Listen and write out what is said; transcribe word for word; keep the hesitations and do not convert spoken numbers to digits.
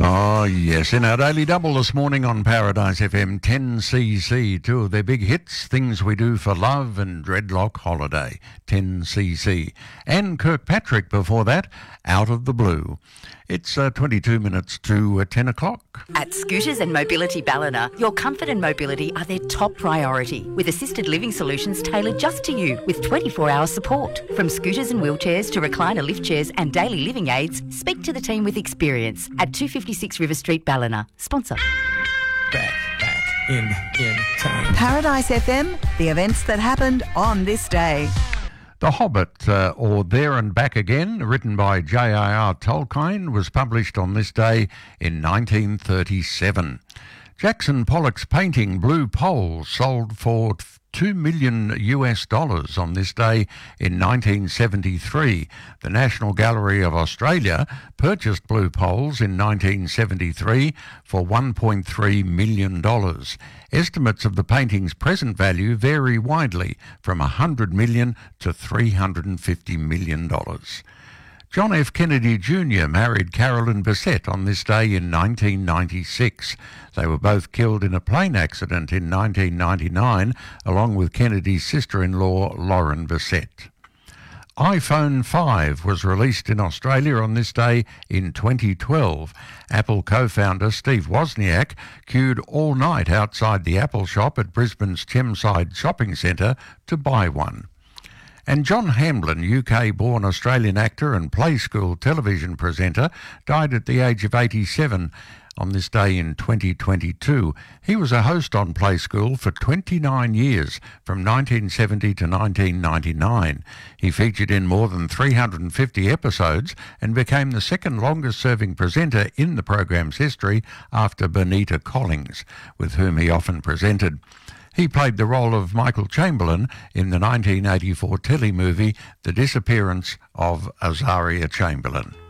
Oh, yes. In our Daily Double this morning on Paradise F M, ten C C, two of their big hits, Things We Do for Love and Dreadlock Holiday, ten C C. And Kirkpatrick before that, Out of the Blue. It's uh, twenty-two minutes to uh, ten o'clock. At Scooters and Mobility Ballina, your comfort and mobility are their top priority, with assisted living solutions tailored just to you with twenty-four hour support. From scooters and wheelchairs to recliner lift chairs and daily living aids, speak to the team with experience at two fifty-six River Street, Ballina. Sponsor. Back, back, in, in time. Paradise F M, the events that happened on this day. The Hobbit, uh, or There and Back Again, written by J R R Tolkien, was published on this day in nineteen thirty-seven. Jackson Pollock's painting Blue Pole sold for two million US dollars on this day in nineteen seventy-three. The National Gallery of Australia purchased Blue Poles in nineteen seventy-three for one point three million dollars. Estimates of the painting's present value vary widely, from one hundred million dollars to three hundred fifty million dollars. John F. Kennedy Junior married Carolyn Bessette on this day in nineteen ninety-six. They were both killed in a plane accident in nineteen ninety-nine, along with Kennedy's sister-in-law, Lauren Bessette. iPhone five was released in Australia on this day in twenty twelve. Apple co-founder Steve Wozniak queued all night outside the Apple shop at Brisbane's Chermside shopping centre to buy one. And John Hamblin, U K-born Australian actor and Play School television presenter, died at the age of eighty-seven on this day in twenty twenty-two. He was a host on Play School for twenty-nine years, from nineteen seventy to nineteen ninety-nine. He featured in more than three hundred fifty episodes and became the second longest-serving presenter in the program's history after Benita Collins, with whom he often presented. He played the role of Michael Chamberlain in the nineteen eighty-four telemovie The Disappearance of Azaria Chamberlain.